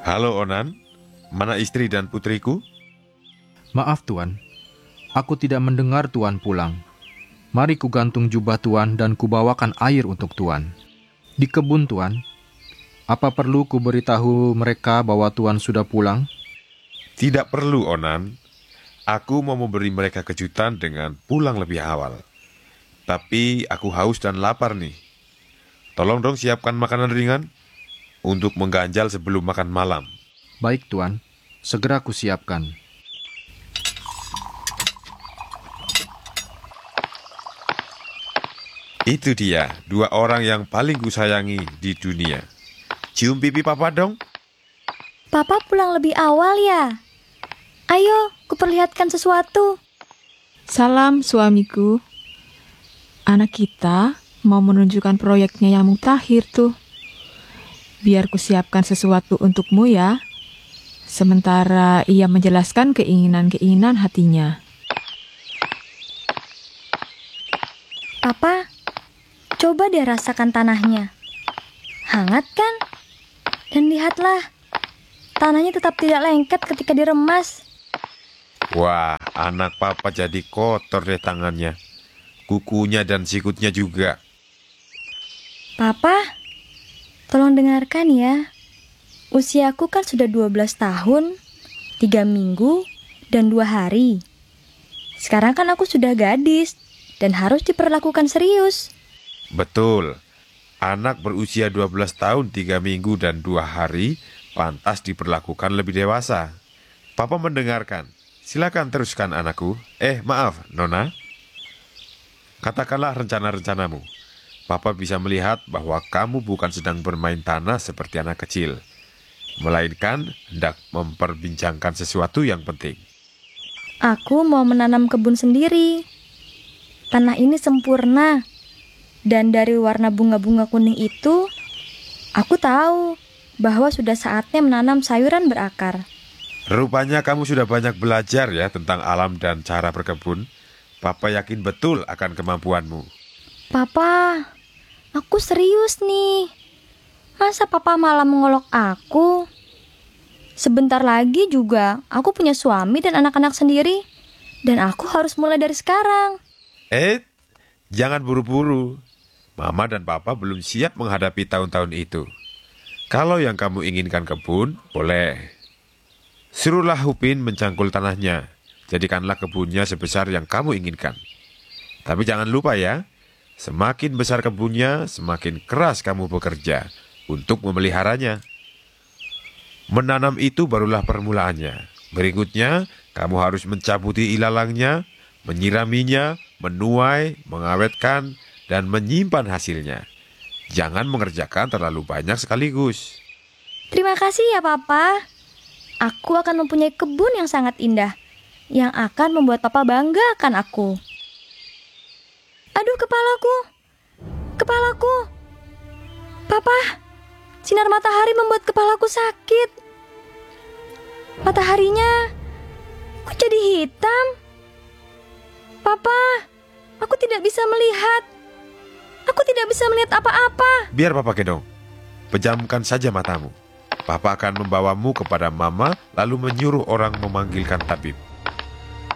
Halo Onan, mana istri dan putriku? Maaf Tuan, aku tidak mendengar Tuan pulang. Mari kugantung jubah Tuan dan kubawakan air untuk Tuan. Di kebun Tuan, apa perlu kuberitahu mereka bahwa Tuan sudah pulang? Tidak perlu Onan, aku mau memberi mereka kejutan dengan pulang lebih awal. Tapi aku haus dan lapar nih. Tolong dong siapkan makanan ringan untuk mengganjal sebelum makan malam. Baik Tuan, segera kusiapkan. Itu dia, dua orang yang paling kusayangi di dunia. Cium pipi papa dong. Papa pulang lebih awal ya? Ayo, kuperlihatkan sesuatu. Salam suamiku. Anak kita mau menunjukkan proyeknya yang mutakhir tuh. Biar kusiapkan sesuatu untukmu ya. Sementara ia menjelaskan keinginan-keinginan hatinya. Papa, coba deh rasakan tanahnya. Hangat kan? Dan lihatlah, tanahnya tetap tidak lengket ketika diremas. Wah, anak papa jadi kotor deh tangannya. Kukunya dan sikutnya juga. Papa, tolong dengarkan ya. Usiaku kan sudah 12 tahun, 3 minggu, dan 2 hari. Sekarang kan aku sudah gadis dan harus diperlakukan serius. Betul, anak berusia 12 tahun, 3 minggu, dan 2 hari pantas diperlakukan lebih dewasa. Papa mendengarkan. Silakan teruskan anakku. Maaf, Nona. Katakanlah rencana-rencanamu. Papa bisa melihat bahwa kamu bukan sedang bermain tanah seperti anak kecil, melainkan hendak memperbincangkan sesuatu yang penting. Aku mau menanam kebun sendiri. Tanah ini sempurna. Dan dari warna bunga-bunga kuning itu, aku tahu bahwa sudah saatnya menanam sayuran berakar. Rupanya kamu sudah banyak belajar ya tentang alam dan cara berkebun. Papa yakin betul akan kemampuanmu. Papa, aku serius nih. Masa Papa malah mengolok aku? Sebentar lagi juga aku punya suami dan anak-anak sendiri. Dan aku harus mulai dari sekarang. Jangan buru-buru. Mama dan Papa belum siap menghadapi tahun-tahun itu. Kalau yang kamu inginkan kebun, boleh. Suruhlah Upin mencangkul tanahnya. Jadikanlah kebunnya sebesar yang kamu inginkan. Tapi jangan lupa ya, semakin besar kebunnya, semakin keras kamu bekerja untuk memeliharanya. Menanam itu barulah permulaannya. Berikutnya, kamu harus mencabuti ilalangnya, menyiraminya, menuai, mengawetkan, dan menyimpan hasilnya. Jangan mengerjakan terlalu banyak sekaligus. Terima kasih ya Papa. Aku akan mempunyai kebun yang sangat indah, yang akan membuat Papa bangga akan aku. Aduh, kepalaku. Kepalaku. Papa, sinar matahari membuat kepalaku sakit. Mataharinya kok jadi hitam? Papa, aku tidak bisa melihat. Aku tidak bisa melihat apa-apa. Biar Papa gendong. Pejamkan saja matamu. Papa akan membawamu kepada Mama, lalu menyuruh orang memanggilkan tabib.